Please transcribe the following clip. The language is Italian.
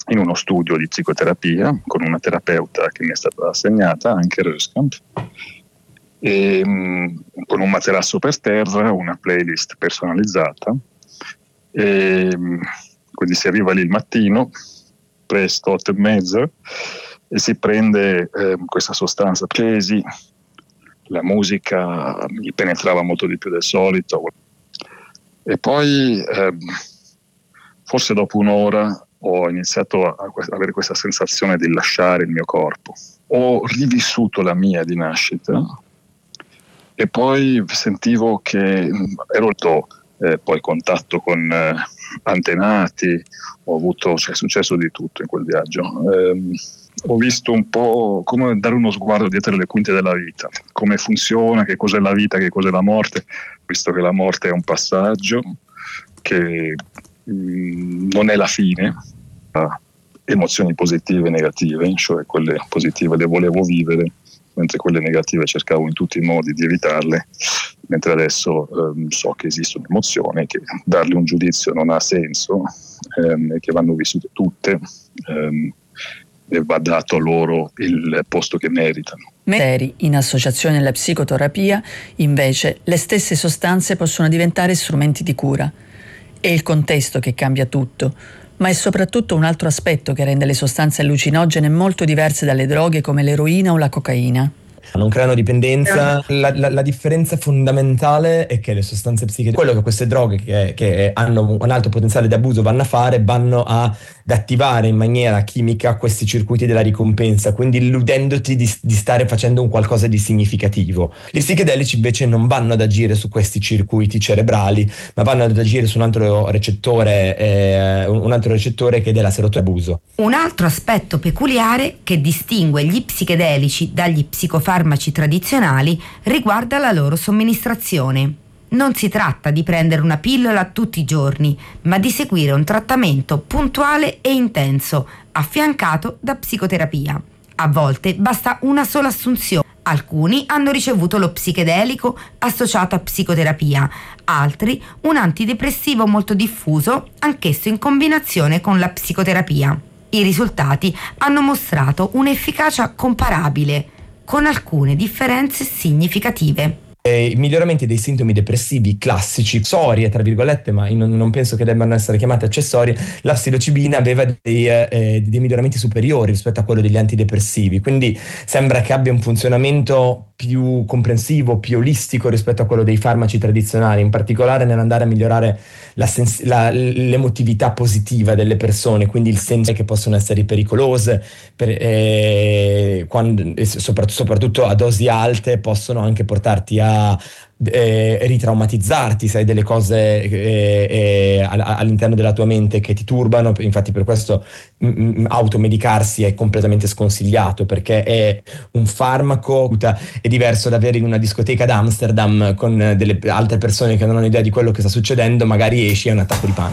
in uno studio di psicoterapia con una terapeuta che mi è stata assegnata, anche Röskamp, e con un materasso per terra, una playlist personalizzata, e quindi si arriva lì il mattino presto, 8:30, e si prende questa sostanza Chesi. La musica mi penetrava molto di più del solito, e poi forse dopo un'ora ho iniziato a avere questa sensazione di lasciare il mio corpo. Ho rivissuto la mia di nascita e poi sentivo che ero poi contatto con antenati, è successo di tutto in quel viaggio. Ho visto un po' come dare uno sguardo dietro le quinte della vita, come funziona, che cos'è la vita, che cos'è la morte, visto che la morte è un passaggio, che non è la fine. Emozioni positive e negative, cioè quelle positive le volevo vivere, mentre quelle negative cercavo in tutti i modi di evitarle, mentre adesso so che esistono emozioni, che darle un giudizio non ha senso, e che vanno vissute tutte, e va dato loro il posto che meritano. In associazione alla psicoterapia, invece, le stesse sostanze possono diventare strumenti di cura. È il contesto che cambia tutto, ma è soprattutto un altro aspetto che rende le sostanze allucinogene molto diverse dalle droghe come l'eroina o la cocaina. Non creano dipendenza. La differenza fondamentale è che le sostanze psichedeliche, quello che queste droghe che hanno un alto potenziale di abuso vanno a fare, vanno ad attivare in maniera chimica questi circuiti della ricompensa, quindi illudendoti di stare facendo un qualcosa di significativo. Gli psichedelici invece non vanno ad agire su questi circuiti cerebrali, ma vanno ad agire su un altro recettore che è della serotonina abuso. Un altro aspetto peculiare che distingue gli psichedelici dagli psicofarmaci tradizionali riguarda la loro somministrazione. Non si tratta di prendere una pillola tutti i giorni, ma di seguire un trattamento puntuale e intenso, affiancato da psicoterapia. A volte basta una sola assunzione. Alcuni hanno ricevuto lo psichedelico associato a psicoterapia, altri un antidepressivo molto diffuso, anch'esso in combinazione con la psicoterapia. I risultati hanno mostrato un'efficacia comparabile, con alcune differenze significative. I miglioramenti dei sintomi depressivi classici, accessorie tra virgolette, ma non penso che debbano essere chiamate accessorie, la psilocibina aveva dei miglioramenti superiori rispetto a quello degli antidepressivi, quindi sembra che abbia un funzionamento più comprensivo, più olistico rispetto a quello dei farmaci tradizionali, in particolare nell'andare a migliorare l'emotività positiva delle persone, quindi il senso che possono essere pericolose, soprattutto a dosi alte possono anche portarti a ritraumatizzarti se hai delle cose all'interno della tua mente che ti turbano. Infatti per questo automedicarsi è completamente sconsigliato, perché è un farmaco, è diverso da avere in una discoteca ad Amsterdam con delle altre persone che non hanno idea di quello che sta succedendo, magari esci e hai un attacco di panico.